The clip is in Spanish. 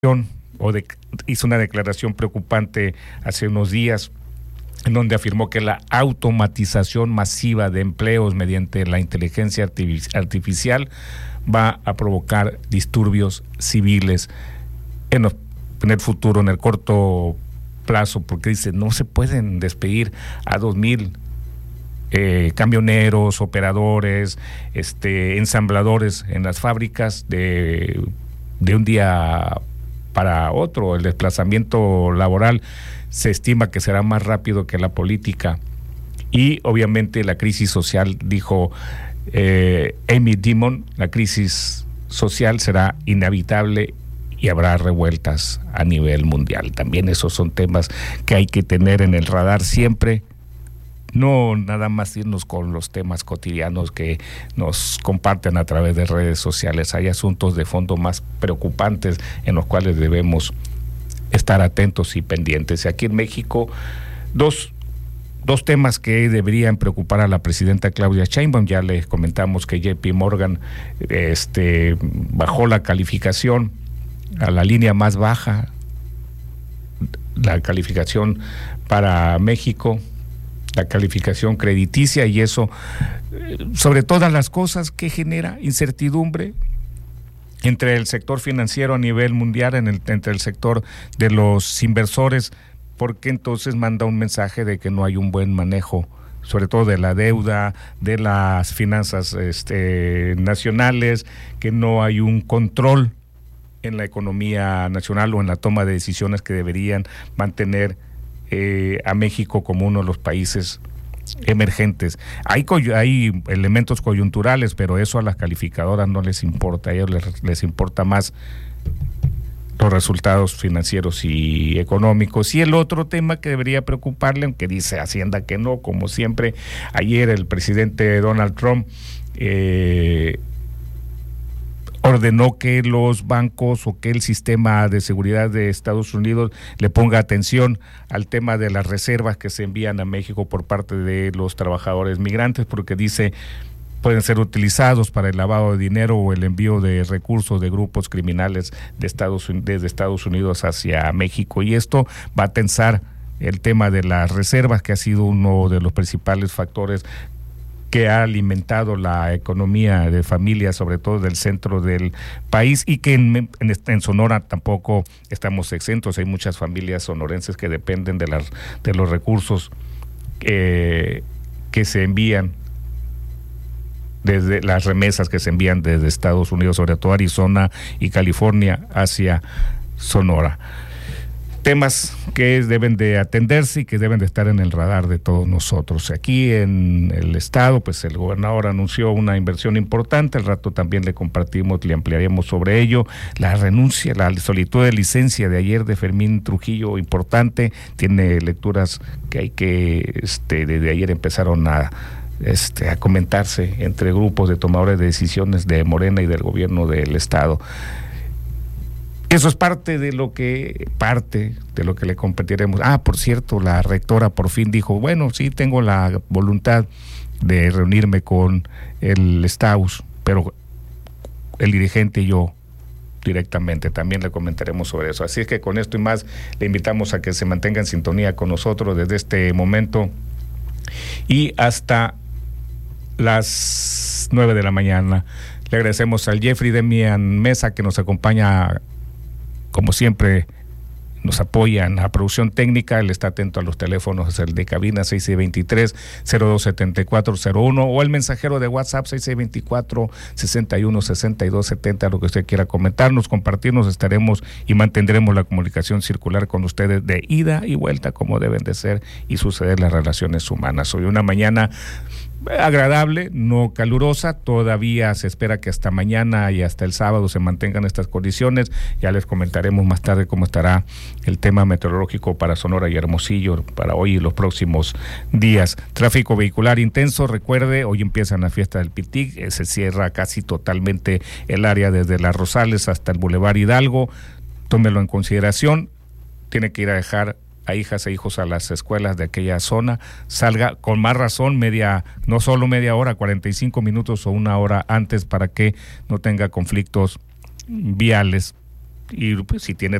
hizo una declaración preocupante hace unos días, en donde afirmó que la automatización masiva de empleos mediante la inteligencia artificial va a provocar disturbios civiles en el futuro, en el corto plazo, porque dice, no se pueden despedir a 2,000 camioneros, operadores, ensambladores en las fábricas de un día para otro. El desplazamiento laboral se estima que será más rápido que la política. Y obviamente la crisis social, dijo Amy Dimon, la crisis social será inevitable y habrá revueltas a nivel mundial. También esos son temas que hay que tener en el radar siempre. No nada más irnos con los temas cotidianos que nos comparten a través de redes sociales. Hay asuntos de fondo más preocupantes en los cuales debemos estar atentos y pendientes. Y aquí en México, dos temas que deberían preocupar a la presidenta Claudia Sheinbaum. Ya les comentamos que JP Morgan bajó la calificación a la línea más baja, la calificación para México, la calificación crediticia, y eso, sobre todas las cosas, que genera incertidumbre entre el sector financiero a nivel mundial, entre el sector de los inversores, porque entonces manda un mensaje de que no hay un buen manejo, sobre todo de la deuda, de las finanzas nacionales, que no hay un control en la economía nacional o en la toma de decisiones que deberían mantener a México como uno de los países emergentes. Hay elementos coyunturales, pero eso a las calificadoras no les importa. A ellos les importa más los resultados financieros y económicos. Y el otro tema que debería preocuparle, aunque dice Hacienda que no, como siempre, ayer el presidente Donald Trump ordenó que los bancos o que el sistema de seguridad de Estados Unidos le ponga atención al tema de las reservas que se envían a México por parte de los trabajadores migrantes, porque dice pueden ser utilizados para el lavado de dinero o el envío de recursos de grupos criminales desde Estados Unidos hacia México. Y esto va a tensar el tema de las reservas, que ha sido uno de los principales factores que ha alimentado la economía de familias, sobre todo del centro del país, y que en Sonora tampoco estamos exentos. Hay muchas familias sonorenses que dependen de los recursos que se envían, desde las remesas que se envían desde Estados Unidos, sobre todo Arizona y California, hacia Sonora. Temas que deben de atenderse y que deben de estar en el radar de todos nosotros. Aquí en el estado, pues el gobernador anunció una inversión importante. Al rato también le ampliaremos sobre ello. La solicitud de licencia de ayer de Fermín Trujillo, importante, tiene lecturas que hay que, desde ayer empezaron a comentarse entre grupos de tomadores de decisiones de Morena y del gobierno del estado. Eso es parte de lo que le competiremos. Por cierto, la rectora por fin dijo, bueno, sí tengo la voluntad de reunirme con el STAUS, pero el dirigente y yo directamente, también le comentaremos sobre eso. Así es que con esto y más, le invitamos a que se mantenga en sintonía con nosotros desde este momento y hasta las 9 de la mañana. Le agradecemos al Jeffrey Demian Mesa, que nos acompaña, como siempre, nos apoya en la producción técnica. Él está atento a los teléfonos, es el de cabina 6623-027401 o el mensajero de WhatsApp 6624-616270, lo que usted quiera comentarnos, compartirnos. Estaremos y mantendremos la comunicación circular con ustedes de ida y vuelta, como deben de ser y suceder las relaciones humanas. Hoy una mañana agradable, no calurosa. Todavía se espera que hasta mañana y hasta el sábado se mantengan estas condiciones. Ya les comentaremos más tarde cómo estará el tema meteorológico para Sonora y Hermosillo para hoy y los próximos días. Tráfico vehicular intenso. Recuerde, hoy empieza la fiesta del Pitic, se cierra casi totalmente el área desde Las Rosales hasta el Boulevard Hidalgo. Tómelo en consideración. Tiene que ir a dejar a hijas e hijos a las escuelas de aquella zona. Salga con más razón no solo media hora, 45 minutos o una hora antes, para que no tenga conflictos viales y pues si tiene